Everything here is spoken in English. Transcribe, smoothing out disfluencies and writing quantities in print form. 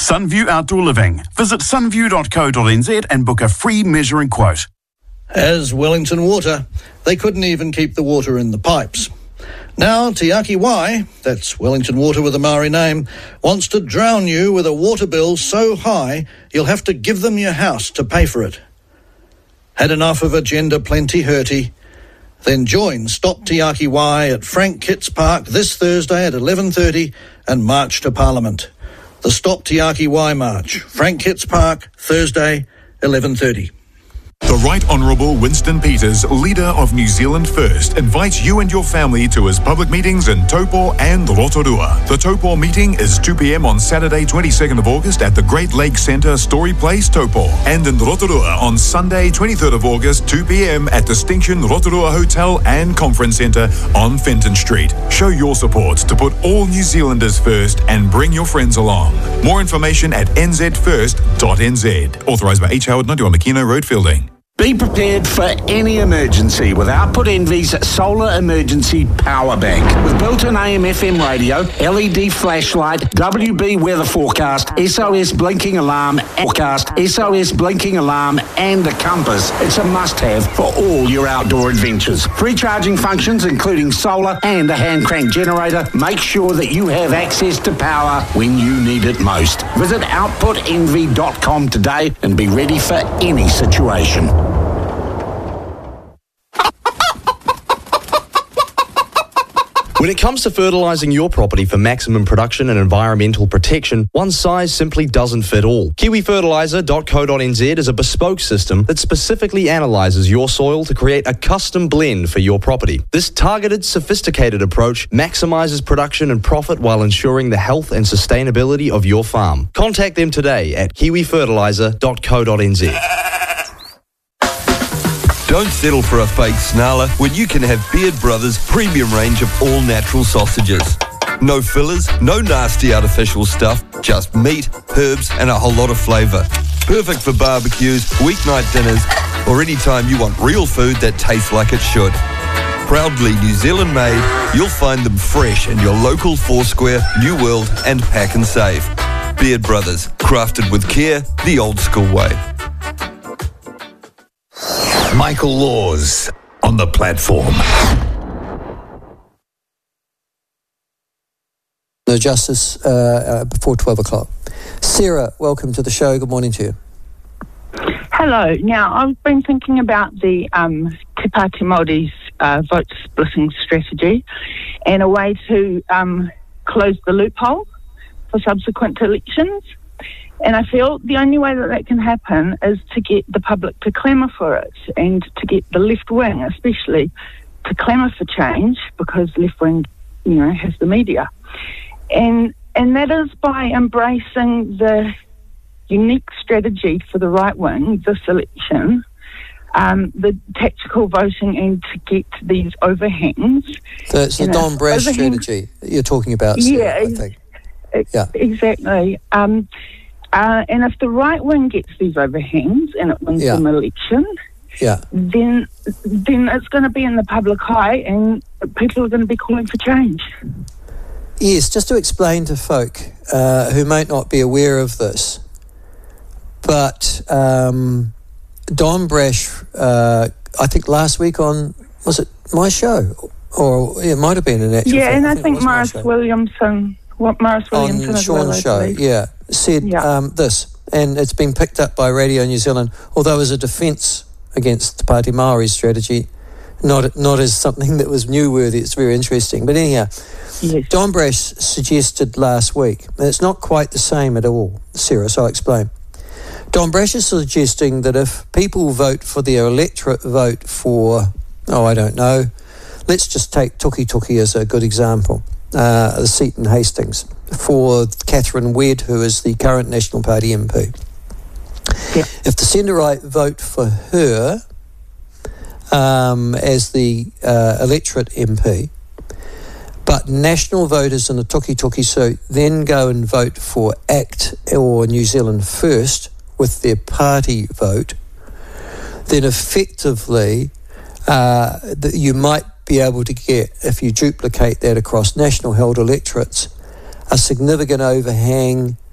Sunview Outdoor Living. Visit sunview.co.nz and book a free measuring quote. As Wellington Water, they couldn't even keep the water in the pipes. Now Te Aki Wai, that's Wellington Water with a Maori name, wants to drown you with a water bill so high you'll have to give them your house to pay for it. Had enough of Agenda Plenty Hurty? Then join Stop Te Aki Wai at Frank Kitts Park this Thursday at 11:30 and march to Parliament. The Stop Te Aki Wai March, Frank Kitts Park, Thursday, 11:30. The Right Honourable Winston Peters, leader of New Zealand First, invites you and your family to his public meetings in Taupo and Rotorua. The Taupo meeting is 2 p.m. on Saturday, 22nd of August at the Great Lakes Centre, Story Place, Taupo. And in Rotorua on Sunday, 23rd of August, 2 p.m. at Distinction Rotorua Hotel and Conference Centre on Fenton Street. Show your support to put all New Zealanders first and bring your friends along. More information at nzfirst.nz. Authorised by H. Howard, 91 Makino Road, Fielding. Be prepared for any emergency with Output Envy's Solar Emergency Power Bank. With built-in AM/FM radio, LED flashlight, WB weather forecast, SOS blinking alarm, and a compass, it's a must-have for all your outdoor adventures. Free charging functions including solar and a hand crank generator. Make sure that you have access to power when you need it most. Visit outputenvy.com today and be ready for any situation. When it comes to fertilising your property for maximum production and environmental protection, one size simply doesn't fit all. KiwiFertiliser.co.nz is a bespoke system that specifically analyses your soil to create a custom blend for your property. This targeted, sophisticated approach maximises production and profit while ensuring the health and sustainability of your farm. Contact them today at KiwiFertiliser.co.nz. Don't settle for a fake snarler when you can have Beard Brothers' premium range of all-natural sausages. No fillers, no nasty artificial stuff, just meat, herbs and a whole lot of flavour. Perfect for barbecues, weeknight dinners or any time you want real food that tastes like it should. Proudly New Zealand made, you'll find them fresh in your local Foursquare, New World and Pack and Save. Beard Brothers, crafted with care, the old school way. Michael Laws on the platform. No justice before 12 o'clock. Sarah, welcome to the show. Good morning to you. Hello. Now, I've been thinking about the Te Pāti Māori's vote splitting strategy and a way to close the loophole for subsequent elections. And I feel the only way that can happen is to get the public to clamour for it and to get the left wing, especially, to clamour for change because left wing, has the media. And that is by embracing the unique strategy for the right wing this election, the tactical voting and to get these overhangs. So it's the Don Brash strategy that you're talking about, Sarah, I think. Exactly. And if the right wing gets these overhangs and it wins an election, then it's going to be in the public eye and people are going to be calling for change. Yes, just to explain to folk who might not be aware of this, but Don Brash, I think last week on, was it my show? Or it might have been an actual and I think Morris Williamson on Sean's show, said this, and it's been picked up by Radio New Zealand, although as a defence against Te Pāti Māori's strategy, not as something that was newsworthy. It's very interesting. But anyhow, Don Brash suggested last week, and it's not quite the same at all, Sarah, so I'll explain. Don Brash is suggesting that if people vote for their electorate vote for, I don't know, let's just take Tuki Tuki as a good example. The seat in Hastings for Catherine Wedd, who is the current National Party MP. If the centre-right vote for her as the electorate MP, but national voters in the Tuki Tuki so then go and vote for ACT or New Zealand First with their party vote, then effectively you might be able to get, if you duplicate that across national held electorates, a significant overhang